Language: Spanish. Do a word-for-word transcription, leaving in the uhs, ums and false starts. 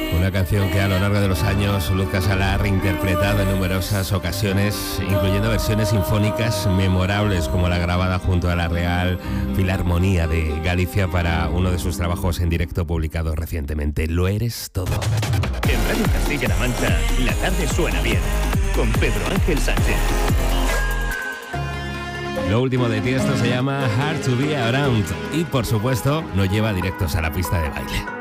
Una canción que a lo largo de los años Luz Casal ha reinterpretado en numerosas ocasiones, incluyendo versiones sinfónicas memorables como la grabada junto a la Real Filarmonía de Galicia para uno de sus trabajos en directo publicados recientemente, Lo eres todo. En Radio Castilla-La Mancha, la tarde suena bien, con Pedro Ángel Sánchez. Lo último de Tiesto se llama Hard to Be Around y por supuesto nos lleva directos a la pista de baile.